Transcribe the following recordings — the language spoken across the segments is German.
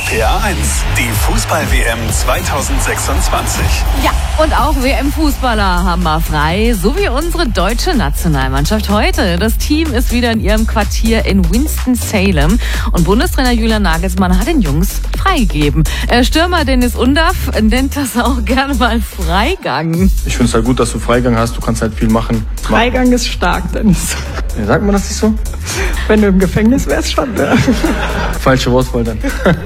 RPA 1, die Fußball-WM 2026. Ja, und auch WM-Fußballer haben wir frei, so wie unsere deutsche Nationalmannschaft heute. Das Team ist wieder in ihrem Quartier in Winston-Salem und Bundestrainer Julian Nagelsmann hat den Jungs freigegeben. Stürmer Dennis Undaff nennt das auch gerne mal Freigang. Ich finde es halt gut, dass du Freigang hast, du kannst halt viel machen. Freigang ist stark, Dennis. Ja, sagt man das nicht so? Wenn du im Gefängnis wärst, schon. Ja. Falsche Wortwahl dann.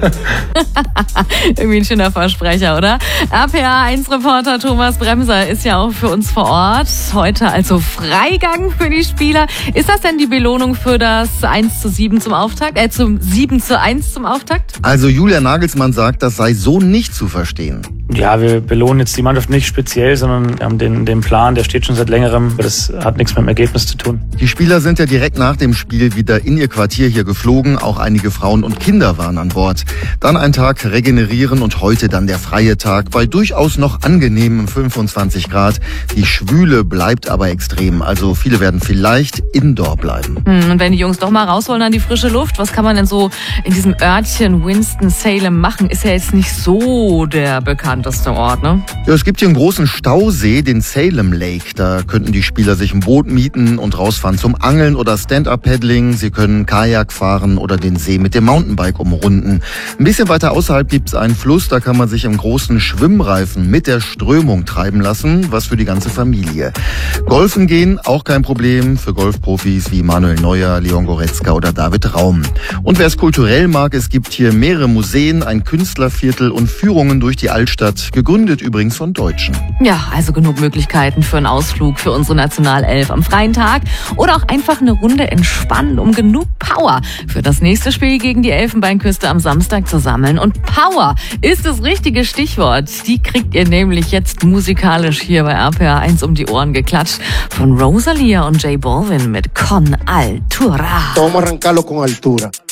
Irgendwie ein schöner Versprecher, oder? RPA 1-Reporter Thomas Bremser ist ja auch für uns vor Ort. Heute also Freigang für die Spieler. Ist das denn die Belohnung für das 1:7 zum Auftakt? Zum 7:1 zum Auftakt? Also Julian Nagelsmann sagt, das sei so nicht zu verstehen. Ja, wir belohnen jetzt die Mannschaft nicht speziell, sondern wir haben den Plan, der steht schon seit längerem. Das hat nichts mit dem Ergebnis zu tun. Die Spieler sind ja direkt nach dem Spiel wieder in ihr Quartier hier geflogen. Auch einige Frauen und Kinder waren an Bord. Dann ein Tag regenerieren und heute dann der freie Tag bei durchaus noch angenehmen 25 Grad. Die Schwüle bleibt aber extrem. Also viele werden vielleicht indoor bleiben. Und wenn die Jungs doch mal raus wollen an die frische Luft, was kann man denn so in diesem Örtchen Winston-Salem machen? Ist ja jetzt nicht so der bekannteste Ort, ne? Ja, es gibt hier einen großen Stausee, den Salem Lake. Da könnten die Spieler sich ein Boot mieten und rausfahren zum Angeln oder Stand-Up-Paddling. Sie können Kajak fahren oder den See mit dem Mountainbike umrunden. Ein bisschen weiter außerhalb gibt es einen Fluss, da kann man sich im großen Schwimmreifen mit der Strömung treiben lassen, was für die ganze Familie. Golfen gehen, auch kein Problem für Golfprofis wie Manuel Neuer, Leon Goretzka oder David Raum. Und wer es kulturell mag, es gibt hier mehrere Museen, ein Künstlerviertel und Führungen durch die Altstadt, gegründet übrigens von Deutschen. Ja, also genug Möglichkeiten für einen Ausflug für unsere Nationalelf am freien Tag oder auch einfach eine Runde entspannen, um genug Power für das nächste Spiel gegen die Elfenbeinküste am Samstag zu sammeln. Und Power ist das richtige Stichwort. Die kriegt ihr nämlich jetzt musikalisch hier bei RPA 1 um die Ohren geklatscht von Rosalia und J Balvin mit Con Altura. Vamos a arrancarlo con altura.